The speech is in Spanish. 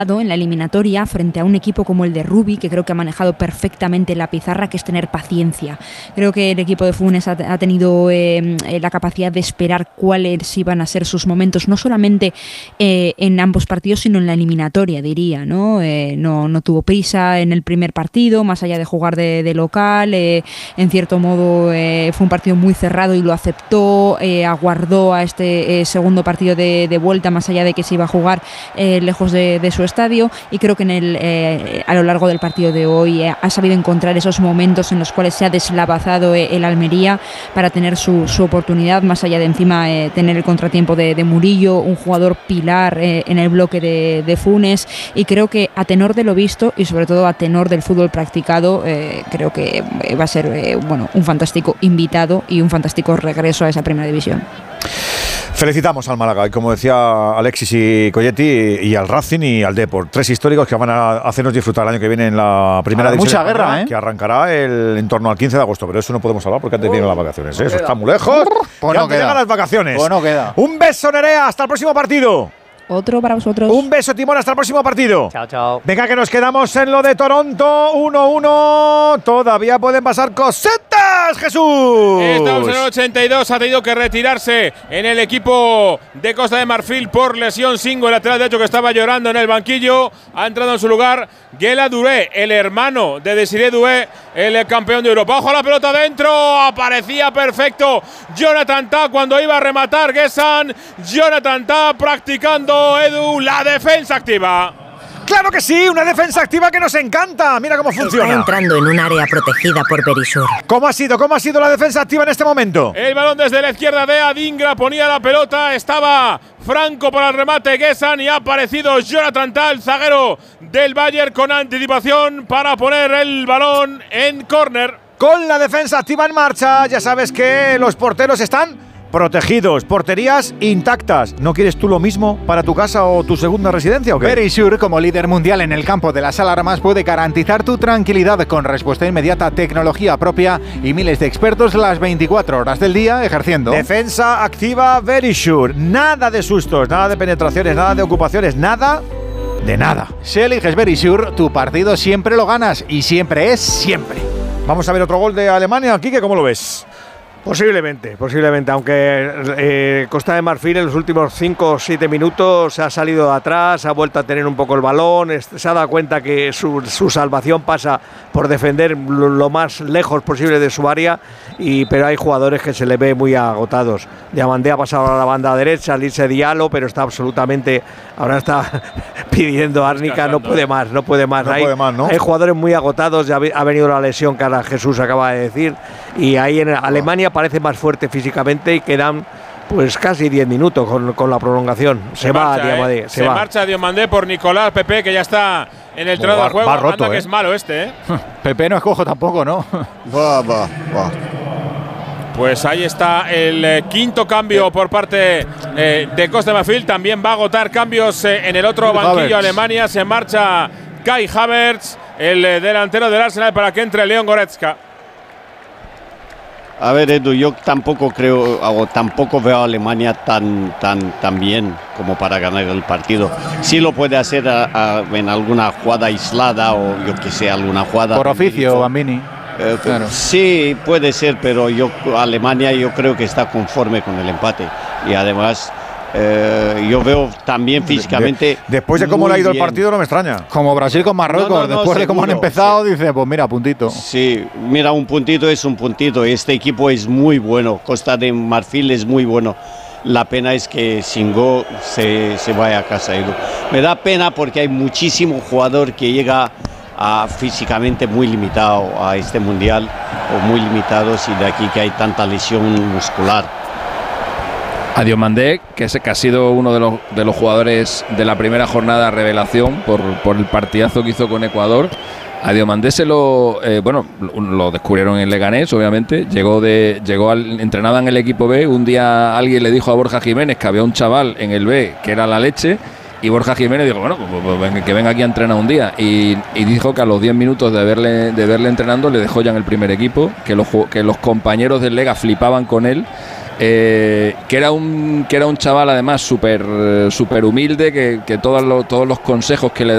en la eliminatoria frente a un equipo como el de Rubi, que creo que ha manejado perfectamente la pizarra, que es tener paciencia. Creo que el equipo de Funes ha tenido la capacidad de esperar cuáles iban a ser sus momentos, no solamente en ambos partidos, sino en la eliminatoria, diría, ¿no? No tuvo prisa en el primer partido, más allá de jugar de local, en cierto modo fue un partido muy cerrado y lo aceptó, aguardó a este segundo partido de vuelta, más allá de que se iba a jugar lejos de su estadio, y creo que a lo largo del partido de hoy ha sabido encontrar esos momentos en los cuales se ha deslavazado el Almería para tener su oportunidad, más allá de encima tener el contratiempo de Murillo, un jugador pilar en el bloque de Funes, y creo que a tenor de lo visto y sobre todo a tenor del fútbol practicado, creo que va a ser un fantástico invitado y un fantástico regreso a esa primera división. Felicitamos al Málaga, y como decía Alexis y Colletti, y al Racing y al Depor, 3 históricos que van a hacernos disfrutar el año que viene en la primera división. Mucha guerra, que arrancará en torno al 15 de agosto, pero eso no podemos hablar porque antes vienen las vacaciones. Eso está muy lejos. Pues ya antes llegan las vacaciones. Pues no queda. Un beso, Nerea, hasta el próximo partido. Otro para vosotros. Un beso, Timón, hasta el próximo partido. Chao, chao. Venga, que nos quedamos en lo de Toronto, 1-1. Todavía pueden pasar cositas, Jesús. Estamos en el 82, ha tenido que retirarse en el equipo de Costa de Marfil por lesión Singo, el lateral derecho, que estaba llorando en el banquillo. Ha entrado en su lugar Guela Doué, el hermano de Desiré Doué, el campeón de Europa. ¡Ojo, la pelota dentro! Aparecía perfecto Jonathan Tah cuando iba a rematar Guessant. Jonathan Tah practicando, Edu, la defensa activa. ¡Claro que sí! ¡Una defensa activa que nos encanta! ¡Mira cómo funciona! Está entrando en un área protegida por Verisur. ¿Cómo ha sido la defensa activa en este momento? El balón desde la izquierda de Adingra, ponía la pelota, estaba Franco para el remate Guessant y ha aparecido Jonathan Tah, el zaguero del Bayern, con anticipación para poner el balón en córner. Con la defensa activa en marcha, ya sabes que los porteros están protegidos, porterías intactas. ¿No quieres tú lo mismo para tu casa o tu segunda residencia o qué? Verisur, como líder mundial en el campo de las alarmas, puede garantizar tu tranquilidad con respuesta inmediata, tecnología propia y miles de expertos las 24 horas del día ejerciendo. Defensa activa Verisur. Nada de sustos, nada de penetraciones, nada de ocupaciones, nada de nada. Si eliges Verisur, tu partido siempre lo ganas, y siempre es siempre. Vamos a ver otro gol de Alemania. Quique, ¿cómo lo ves? Posiblemente, aunque Costa de Marfil en los últimos 5 o 7 minutos se ha salido de atrás, ha vuelto a tener un poco el balón, se ha dado cuenta que su salvación pasa por defender lo más lejos posible de su área, pero hay jugadores que se le ve muy agotados. Diamandé ha pasado a la banda derecha, Lise Diallo, pero está absolutamente, ahora está pidiendo árnica, no puede más. Hay jugadores muy agotados, ya ha venido la lesión que ahora Jesús acaba de decir, y ahí en Alemania parece más fuerte físicamente y quedan pues casi 10 minutos con la prolongación. Se marcha, se marcha Diomandé por Nicolás Pepe, que ya está en el terreno del juego. Va roto, que es malo Pepe no es cojo tampoco, ¿no? Va. Pues ahí está el quinto cambio por parte de Costa de Marfil. También va a agotar cambios en el otro banquillo. Alemania. Se marcha Kai Havertz, el delantero del Arsenal, para que entre Leon Goretzka. A ver, Edu, yo tampoco veo a Alemania tan bien como para ganar el partido. Sí lo puede hacer en alguna jugada aislada o yo que sé, alguna jugada. Por oficio, Bambini. Claro. Sí, puede ser, pero Alemania yo creo que está conforme con el empate. Y además yo veo también físicamente. Después de cómo le ha ido el partido, no me extraña. Como Brasil con Marruecos, después de cómo han empezado, dice, pues mira, puntito. Sí, mira, un puntito es un puntito. Este equipo es muy bueno. Costa de Marfil es muy bueno. La pena es que Singo se vaya a casa. Me da pena porque hay muchísimo jugador que llega físicamente muy limitado a este mundial, o muy limitados, y de aquí que hay tanta lesión muscular. A Diomandé, que ha sido uno de los jugadores de la primera jornada revelación por el partidazo que hizo con Ecuador. A Diomandé lo descubrieron en Leganés, obviamente. Entrenaba en el equipo B. Un día alguien le dijo a Borja Jiménez que había un chaval en el B que era la leche. Y Borja Jiménez dijo, que venga aquí a entrenar un día. Y dijo que a los 10 minutos de verle entrenando le dejó ya en el primer equipo, que los compañeros del Lega flipaban con él. Que era un chaval además súper humilde, que todos los consejos que le